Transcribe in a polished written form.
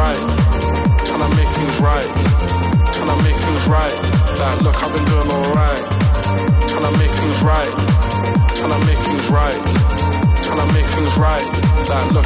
right, trying to make things right, trying to make things right. Like, look, I've been doing alright, trying to make things right, trying to make things right, trying to make things right. Like,